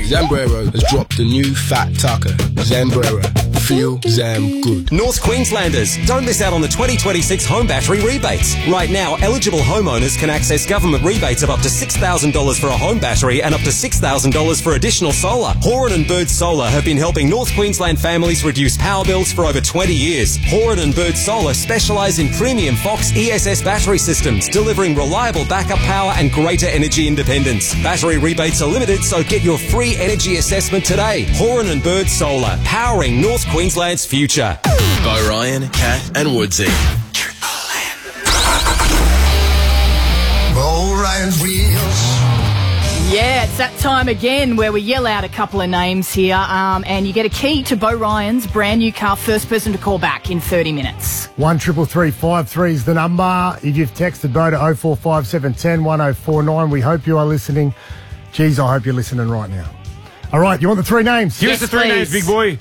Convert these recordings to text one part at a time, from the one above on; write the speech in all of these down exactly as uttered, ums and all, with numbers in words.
Zambrero has dropped a new fat tucker. Zambrero. Feel Zam good. North Queenslanders, don't miss out on the twenty twenty-six home battery rebates. Right now, eligible homeowners can access government rebates of up to six thousand dollars for a home battery and up to six thousand dollars for additional solar. Horan and Bird Solar have been helping North Queensland families reduce power bills for over twenty years. Horan and Bird Solar specialise in premium Fox E S S battery systems, delivering reliable backup power and greater energy independence. Battery rebates are limited, so get your free energy assessment today. Horan and Bird Solar, powering North Queensland's future. Bo Ryan, Kat and Woodsy. Bo Ryan's Wheels. Yeah, it's that time again where we yell out a couple of names here, um, and you get a key to Bo Ryan's brand new car. First person to call back in thirty minutes. One triple three five three is the number. If you've texted Bo to oh four five seven one oh one oh four nine, we hope you are listening. Geez, I hope you're listening right now. All right, you want the three names? Give us the three names, big boy.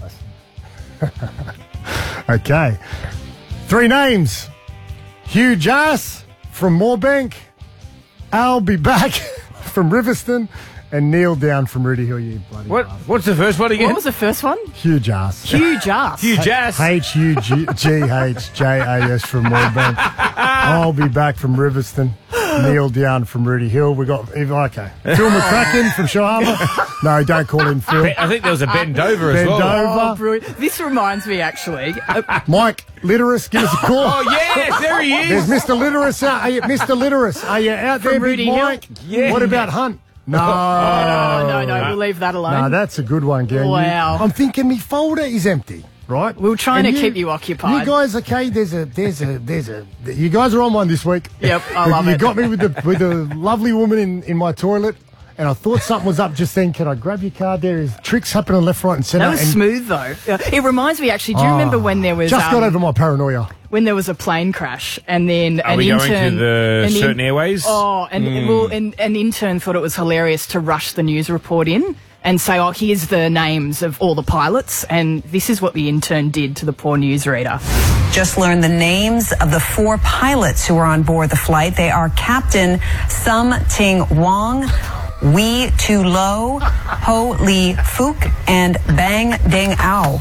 Okay. Three names. Hugh Jas from Moorebank. I'll be back from Riverstone. And Neil Down from Rudy Hill. You bloody What? bastard. What's the first one again? What was the first one? Hugh Jas. Hugh Jas. Hugh Jas. H U G H J A S from Moorebank. I'll be back from Riverstone. Neil Down from Rudy Hill. We got okay. Phil McCracken from Shahama. No, don't call him Phil. I think there was a Ben Dover as Ben well. Dover. Oh, brilliant. This reminds me, actually. Uh, Mike Litteris, give us a call. Oh yes, there he is. There's Mister Litteris. Uh, are you, Mister Litteris, are you out From there, Rudy Big Hill? Mike? Yeah. What about Hunt? No. oh, no, no, we'll leave that alone. No, that's a good one, gang. Wow. I'm thinking my folder is empty, right? We're trying And to keep you occupied. You guys, okay? There's a, there's a, there's a. You guys are on one this week. Yep, I love you it. You got me with the with the lovely woman in, in my toilet, and I thought something was up just then. Can I grab your card? There is tricks happening left, right, and centre. That was and, smooth, though. Uh, It reminds me, actually, do you Oh, remember when there was... Just got um, over my paranoia. when there was a plane crash and then Are an we intern... going to the an in- certain airways? Oh, and Mm. well, and an intern thought it was hilarious to rush the news report in and say, oh, here's the names of all the pilots, and this is what the intern did to the poor newsreader. Just learned the names of the four pilots who were on board the flight. They are Captain Sum Ting Wong, Wee Tu Lo, Ho Lee Fook, and Bang Deng Ao.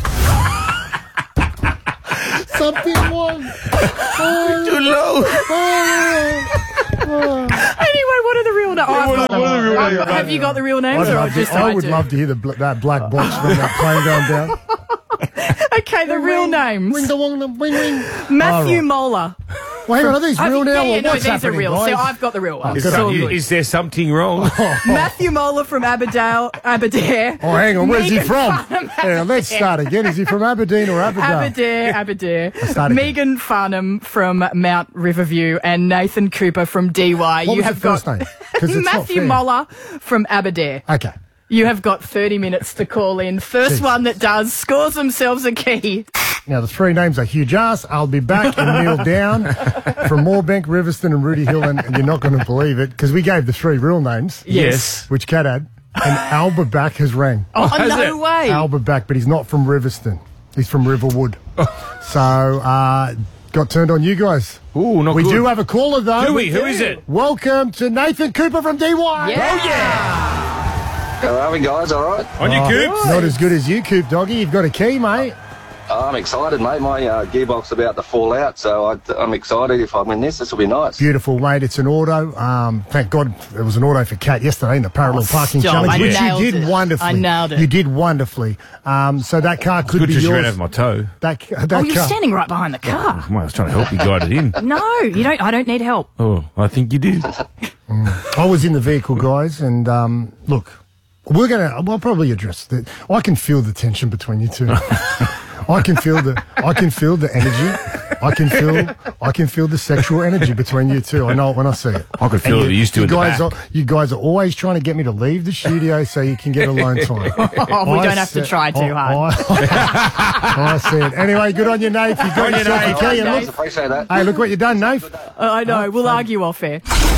Something wrong. Too low. Anyway, what are the real names? Oh, I've got them. what are the real I've- names? Have you got the real names? I'd Or love to- just I I would do? love to hear the, bl- that black box from that plane going down. Okay, the real names. Ring the wong, the wing, ring. Matthew All right. Moller. Well, hang on, are these I real think- now? yeah, or yeah, no, what's these are happening, real. guys? So I've got the real ones. Is, It's all some- good. is there something wrong? Matthew Moller from Aberdale, Aberdare. Oh, hang on, where's he Megan from? Farnham, Hang on, let's start again. Is he from Aberdeen or Aberdeen? Aberdare, Aberdare. start again. Megan Farnham from Mount Riverview and Nathan Cooper from D Y. What you was have the first got name? 'Cause it's not Matthew fair. Moller from Aberdare. Okay. You have got thirty minutes to call in. First Jeez. one that does scores themselves a key. Now, the three names are Hugh Jas, I'll be back, and Neil Down from Moorebank, Riverstone, and Rudy Hill. And, and you're not going to believe it because we gave the three real names, Yes. which Kat had, and Alba Back has rang. Oh, How's no it? way. Alba Back, but he's not from Riverstone. He's from Riverwood. So, uh, got turned on you guys. Ooh, not we good. do have a caller, though. Do we? Who is it? Welcome to Nathan Cooper from D Y. Yeah. How are we, guys? All right? On your coops? Not as good as you, Coop Doggy. You've got a key, mate. I'm excited, mate. My uh, gearbox is about to fall out, so I, I'm excited. If I win this, this will be nice. Beautiful, mate. It's an auto. Um, thank God it was an auto for Kat yesterday in the parallel Oh, parking stop. challenge, I which you nailed did it. wonderfully. I nailed it. You did wonderfully. Um, so that car could Good be to she ran yours. over my toe. That, that Oh, you're car. standing right behind the car. Well, I was trying to help you guide it in. No, you don't. I don't need help. Oh, I think you did. I was in the vehicle, guys, and um, look, we're gonna. I'll probably address that. I can feel the tension between you two. I can feel the. I can feel the energy. I can feel. I can feel the sexual energy between you two. I know it when I see it. I could feel And it. You used to you at the guys back. Are, you guys are always trying to get me to leave the studio so you can get alone time. Oh, we I don't have to said- try too I- hard. I, I said. Anyway, good on you, Nate. You got on you, yourself Nate. your key. And Nate. look, Appreciate that. hey, look what you've done, Nate. Uh, I know. We'll argue off air.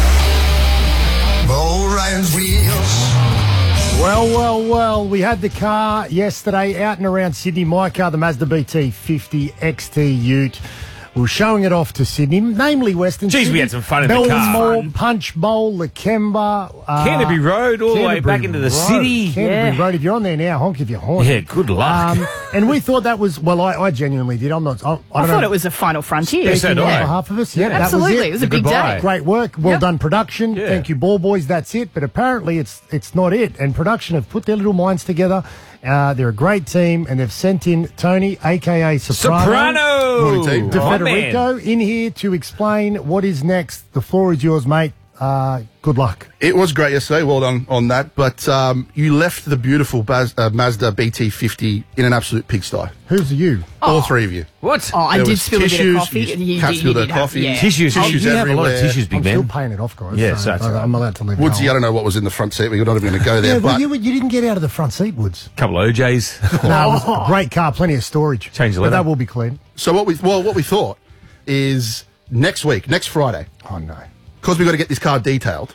Bo Ryan's Wheels. Well, well, well, we had the car yesterday out and around Sydney. My car, the Mazda B T fifty X T Ute. We were showing it off to Sydney, namely Western Jeez, Sydney. we had some fun in the car. Belmore, Punch Bowl, Lakemba. Uh, Canterbury Road, all the way Canterbury back into the Road. city. Canterbury Yeah. Road. If you're on there now, honk if you're horny. Yeah, good luck. Um, and we thought that was, well, I, I genuinely did. I'm not, I, I, I don't thought know. it was a final frontier. Yes, so Speaking do on I. behalf of us, yeah, that Absolutely. was it. It was a big Goodbye. day. Great work, well Yep. done production. Yeah. Thank you, ball boys. That's it. But apparently, it's it's not it. And production have put their little minds together. Uh, they're a great team, and they've sent in Tony, aka Soprano, Soprano! Morning, team. De Oh, Federico, man. in here to explain what is next. The floor is yours, mate. Uh, good luck. It was great yesterday. Well done on that. But um, you left the beautiful Baz, uh, Mazda B T fifty in an absolute pigsty. Who's you? All three of you. What? Oh, I There did was spill a bit of tissues, coffee. you- You- cats you spilled their did have- coffee. yeah. Tissues. Tissues you have a lot of everywhere. tissues, big I'm man. still paying it off, guys. Yeah, so so that's I- all right. I'm allowed to leave. it Woodsy, I on. don't know what was in the front seat. We're not even going to go there. Yeah, but but you, you didn't get out of the front seat, Woods. couple of O Js. No, it was a great car, plenty of storage. Change the But leather. that will be clean. so what we well what we thought is next week, next Friday, Oh, no. because we've got to get this car detailed.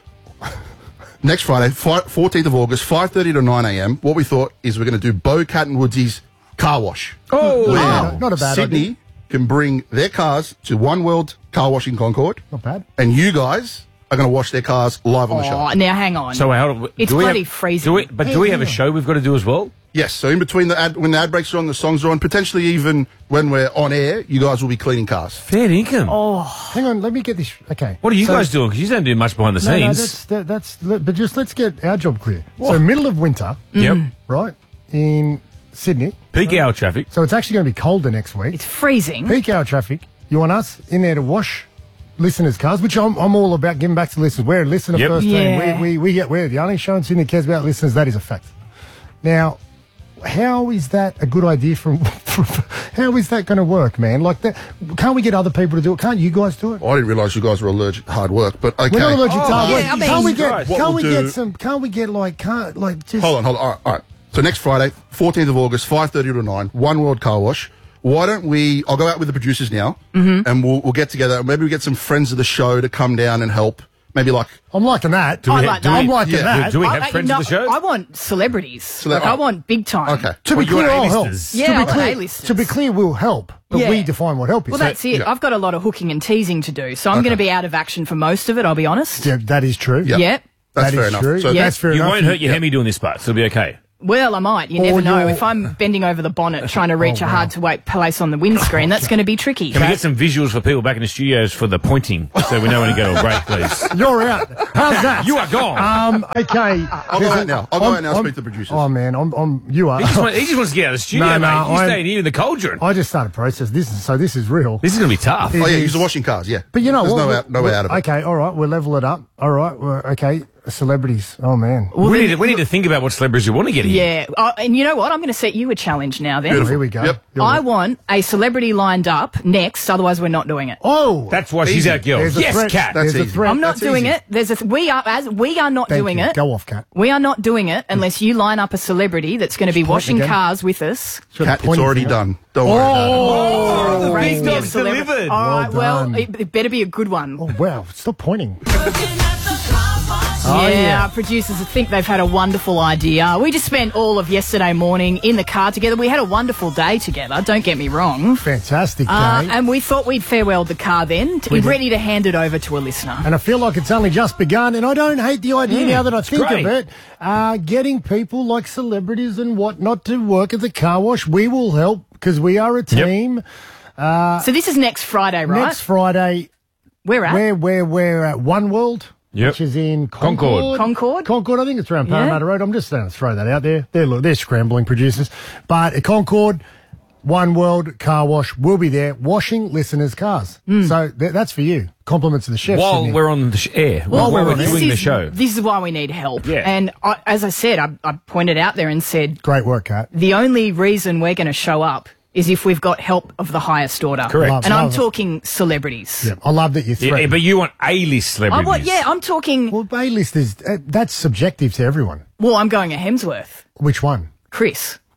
Next Friday, fourteenth of August, five thirty to nine a.m. What we thought is we're going to do Bo, Cat and Woodsy's car wash. Oh, Where wow. Not a bad Sydney idea. can bring their cars to One World Car Wash in Concord. Not bad. And you guys are going to wash their cars live on the show. Oh, now hang on. So how It's do we bloody have, freezing. Do we, but do we have a show we've got to do as well? Yes, so in between the ad, when the ad breaks are on, the songs are on, potentially even when we're on air, you guys will be cleaning cars. Fair income. Oh, Hang on, let me get this. Okay. What are you So- guys doing? Because you don't do much behind the No, no, scenes. that's, that, that's, but just let's get our job clear. So, middle of winter, Yep. right, in Sydney. Peak hour traffic. So, it's actually going to be colder next week. it's freezing. Peak hour traffic. You want us in there to wash listeners' cars, which I'm, I'm all about giving back to listeners. We're a listener Yep. first Yeah. team. We, we, we get, we're the only show in Sydney that cares about listeners. That is a fact. Now, how is that a good idea from, from how is that going to work, man? Like that, can't we get other people to do it? Can't you guys do it? I didn't realise you guys were allergic to hard work, but okay. We're not allergic to Oh, hard yeah, work. I mean- Can't we Jesus get, Christ. can't What we we'll get do- some, can't we get like, can't, like just. Hold on, hold on. All right, all right. So next Friday, fourteenth of August, five thirty to nine, One World Car Wash. Why don't we, I'll go out with the producers now, Mm-hmm. and we'll, we'll get together. Maybe we get some friends of the show to come down and help. Maybe like, I'm liking that. I we- like do that. I'm we- liking yeah, that. do we I- have I- friends no, of the show? I want celebrities. that- like, I want big time. okay. To be Well, you're clear, I'll help. A-listers. Yeah, to I be want clear, A-listers. to be clear, we'll help, but Yeah. we define what help is. Well, that's it. yeah. I've got a lot of hooking and teasing to do, so I'm going to be out of action for most of it, I'll be honest. Yeah, that is true. Yeah. Yep. That's That fair is enough. true. So Yeah. That's fair You enough. won't hurt your hemi doing this part, so it'll be okay. Well, I might. You Or never know. you're- If I'm bending over the bonnet trying to reach Oh, a wow. hard-to-wait place on the windscreen, that's going to be tricky. Can we get some visuals for people back in the studios for the pointing, so we know when to go to a break, please? You're out. How's that? You are gone. Um, okay. I'll go out now. I'll go out now and speak to the producers. Oh, man. I'm, I'm, you are. He just, want, he just wants to get out of the studio, No, no, mate. You I'm- staying here in the cauldron. I just started process. This is, so this is real. This is going to be tough. Oh, yeah, is- you're washing cars, yeah. But you know There's what? no, out, no way out of it. Okay, all right. We'll level it up. All right. Well, okay. Celebrities. Oh, man. we, need to, we need to think about what celebrities you want to get here. Yeah. Uh, and you know what? I'm going to set you a challenge now then. Oh, here we go. Yep. You're I right. want a celebrity lined up next, otherwise we're not doing it. Oh. That's why she's Easy. our girl. There's a Yes, threat. Cat. That's There's a easy. threat. I'm not That's doing easy. it. There's a th- we are as we are not Thank doing you. it. Go off, Cat. We are not doing it unless you line up a celebrity that's going to be point washing again. cars with us. Should Cat, it's point already finger. done. Don't worry about it. Oh, raise me a dog's celebrity. delivered. All right, Well well, done. it, it better be a good one. Oh, wow. Stop pointing. yeah, yeah. our producers think they've had a wonderful idea. We just spent all of yesterday morning in the car together. We had a wonderful day together, don't get me wrong. Fantastic day. Uh, and we thought we'd farewell the car then, to, We did. ready to hand it over to a listener. And I feel like it's only just begun, and I don't hate the idea now that I think great. of it. Uh, getting people like celebrities and whatnot to work at the car wash, we will help because we are a team. So this is next Friday, right? Next Friday, We're at we're, we're, we're at One World, Yep. which is in Concord. Concord. Concord? Concord, I think it's around Yeah. Parramatta Road. I'm just going to throw that out there. They're, look, they're scrambling producers. But at Concord, One World Car Wash will be there washing listeners' cars. Hmm. So th- that's for you. Compliments to the chefs. While Sydney. we're on the sh- air, Well, while we're we're on air. doing this the is, show. This is why we need help. Yeah. And I, as I said, I, I pointed out there and said Great work, Kat. the only reason we're going to show up is if we've got help of the highest order. Correct. Love, And I'm love it. talking celebrities. Yeah, I love that you Yeah, threaten. but you want A-list I celebrities. want, yeah, I'm talking. Well, A-list is, uh, that's subjective to everyone. Well, I'm going a Hemsworth. Which one? Chris.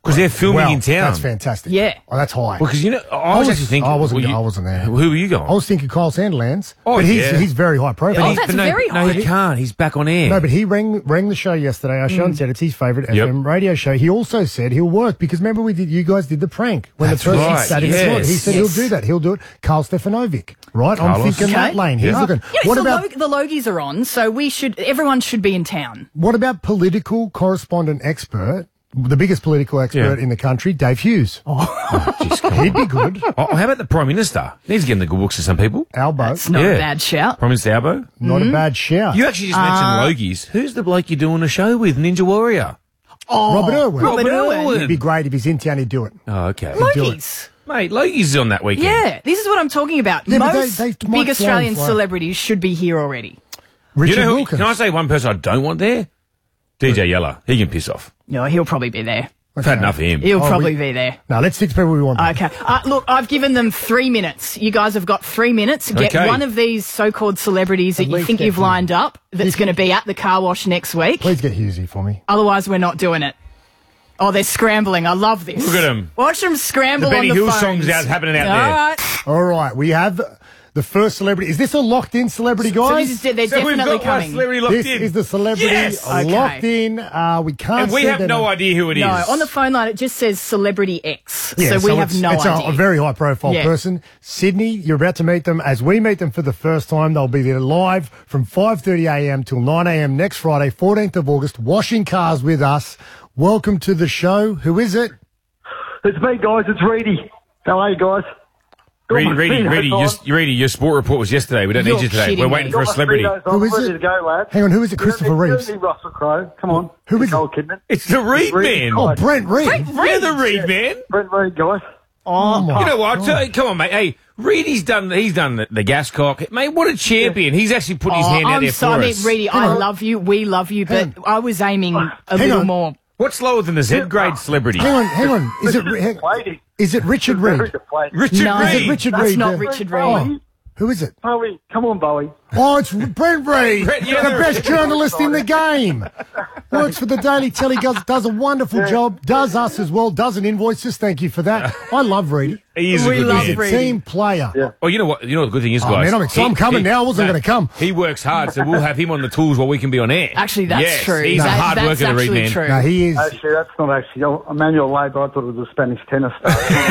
Because they're filming Well, in town. That's fantastic. Yeah. Oh, that's high. Well, because you know, I was, actually thinking. I wasn't. well, you- I wasn't there. Who were you going? I was thinking Kyle Sandilands. Oh, but he's yeah. he's very high profile. Oh, He's- that's but no, very no, high. he can't. He's back on air. No, but he rang rang the show yesterday. Our Sean said it's his favourite F M radio show. He also said he'll work because remember we did. You guys did the prank when That's the person right, sat in the yes. slot. He said Yes. he'll do that. He'll do it. Carl Stefanovic, right? I'm Carlos. thinking that Okay. lane. He's Yeah. looking. Yeah, what so about Log- the Logies are on, so we should. Everyone should be in town. what about political correspondent expert? The biggest political expert Yeah. in the country, Dave Hughes. Oh, jeez, come He'd on. be good. Oh, how about the Prime Minister? He's getting the good books to some people. Albo, It's not Yeah. a bad shout. Prime Minister Albo. not a bad shout. You actually just mentioned Logies. Who's the bloke you're doing a show with? Ninja Warrior. Robert Irwin. Robert Irwin. It'd be great if he's in town. He'd do it. Oh, okay. do it. Logies. Mate, Logies is on that weekend. Yeah, this is what I'm talking about. Yeah, but they- Most they might big fly Australian and fly. celebrities should be here already. Richard You know who, Wilkins. can I say one person I don't want there? D J Yeller. He can piss off. No, he'll probably be there. I've had enough of him. He'll Oh, probably we- be there. No, let's six people we want. Okay. Uh, look, I've given them three minutes. You guys have got three minutes. Get Okay. one of these so-called celebrities that At you least think get you've one. lined up that's going to be at the car wash next week. Please get Hughesy for me. Otherwise, we're not doing it. Oh, they're scrambling. I love this. Look at 'em. Watch them scramble The Benny on the Hill phones. song's out happening out All there. right. All right, we have the first celebrity. Is this a locked-in celebrity, So guys? this is, they're So we've definitely got one coming. celebrity locked This in. is the celebrity Yes! Okay. locked in. Uh, we can't. And we see have their no name. idea who it is. No, on the phone line it just says Celebrity X. Yeah, so we have it's, no it's idea. A, a very high-profile Yeah. person. Sydney, you're about to meet them as we meet them for the first time. They'll be there live from five thirty a m till nine a m next Friday, fourteenth of August, washing cars with us. Welcome to the show. Who is it? It's me, guys. It's Reedy. How are you, guys? Got Reedy, my Reedy, speedos Reedy, on. your, Reedy, your sport report was yesterday. We don't You're need you today. kidding We're me. waiting for a Got my celebrity. speedos on, Who is ready it? to go, lads. Hang on, who is it? Christopher It's Reeves. Really Russell Crowe. Come on. Who is Nicole it? Kidman. It's the Reed Reed. man. Oh, Brent Reed. You're the Reed man. Brent Reed, guys. Oh, my You know what? God. Tell- Come on, mate. Hey, Reedy's done. He's done the, the gas cock. Mate, what a champion! He's actually put his Oh, hand out I'm there sorry, for us. Reedy. I Hang on. love you. We love you, but Hang I was aiming a Hang little on. more. What's lower than the Z grade celebrity? Hang on, hang on. Is it hang- Waiting. is it Richard Very Reed? deflated. Richard No, Reed. Is it Richard That's Reed? not Uh, Richard Reed. Oh, who is it? Bowie. Come on, Bowie. Oh, it's Brent Reed, Brent, yeah, the there best it is. journalist in the game. Works for the Daily Telly, does, does a wonderful job, does us as well, doesn't invoice us. Thank you for that. I love Reedy. He is We a good love man. He's a Reedy. team player. Yeah. Oh, you know what? You know what the good thing is, Oh, guys. man, I'm excited. I'm coming now. I wasn't gonna come. He works hard, so we'll have him on the tools while we can be on air. Actually, that's yes, true. He's That- a hard that's worker, the Reed actually man. true. No, he is. Actually, that's not actually oh, manual labour. I thought it was a Spanish tennis star.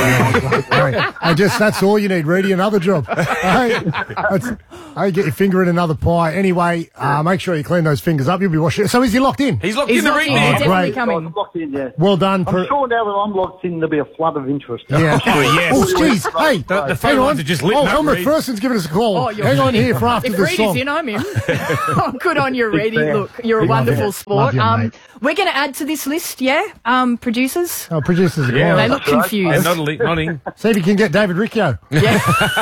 Hey, I just that's all you need, Reedy. Another job. Hey, that's, hey, get your finger in another pie. Anyway, uh, make sure you clean those fingers up. You'll be washing. So is he locked in? He's locked He's in the locked Reed in. man. He's definitely great. coming. I'm locked in, yeah. Well done. I'm Per- sure now that I'm locked in, there'll be a flood of interest. yeah. Oh, yes. Oh, jeez. Hey, The- the phone hang on. lines are just lit Oh, up, Helmut Reed. Furson's giving us a call. Oh, you're hang on kidding. here for after If the Reedy's song. in, I'm in. Oh, good on you, Reedy. fan. Look, you're a Big wonderful fan. sport. Love you, um, mate. we're going to add to this list, yeah? Um, producers? Oh, producers are Yeah. They yeah. look And confused. nodding, nodding. See if you can get David Riccio. Yeah.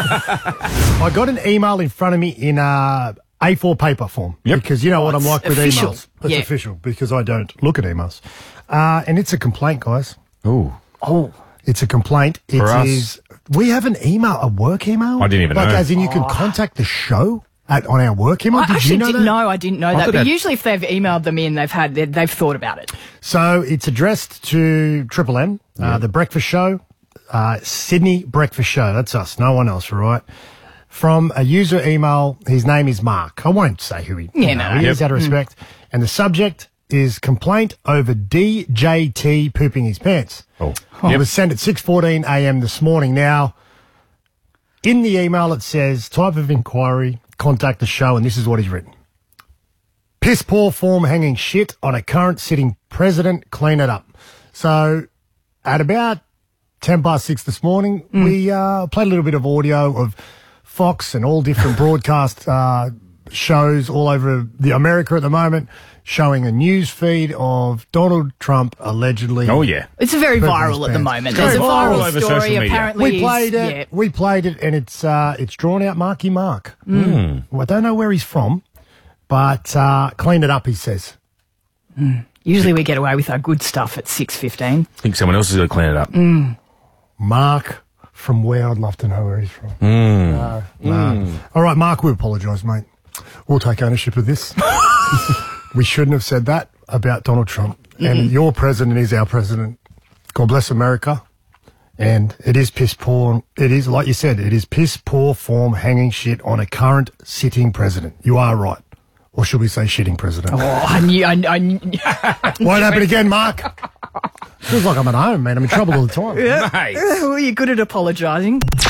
I got an email in front of me in uh, A four paper form. Yep. Because you know what I'm it's like with official. emails. It's Yeah. official because I don't look at emails. Uh, and it's a complaint, guys. Ooh. Oh. It's a complaint. It For us? is. We have an email, a work email. I didn't even like, know. As in, you can contact the show at, on our work email. I Did actually you know didn't that? know. I didn't know I that. thought But that- usually, if they've emailed them in, they've had they've, they've thought about it. So it's addressed to Triple M, uh, the Breakfast Show, uh, Sydney Breakfast Show. That's us, no one else, all right? From a user email, his name is Mark. I won't say who he, Yeah, you no. know, he is Yep. out of respect. And the subject is complaint over D J T pooping his pants. Oh. It Yep. was sent at six fourteen a m this morning. Now, in the email it says, type of inquiry, contact the show, and this is what he's written. Piss poor form hanging shit on a current sitting president, clean it up. So, at about ten past six this morning, we uh, played a little bit of audio of Fox and all different broadcast uh, shows all over the America at the moment, showing a news feed of Donald Trump allegedly. Oh, yeah. It's very Pooping viral his at the pants. moment. It's There's a very viral viral all over social story. media. Apparently, We played he's- it. Yeah. We played it, and it's uh, it's drawn out Marky Mark. Mm. Well, I don't know where he's from, but uh, clean it up, he says. Usually, we get away with our good stuff at six fifteen. I think someone else is going to clean it up. Mm. Mark, from where? I'd love to know where he's from. Mm. No, no. All right, Mark, we apologise, mate. We'll take ownership of this. We shouldn't have said that about Donald Trump. And your president is our president. God bless America. And it is piss poor. It is, like you said, it is piss poor form hanging shit on a current sitting president. You are right. Or should we say shitting president? Oh, I knew. I, I knew. Won't happen again, Mark. Feels like I'm at home, man. I'm in trouble all the time. Yeah. Well, you're good at apologising.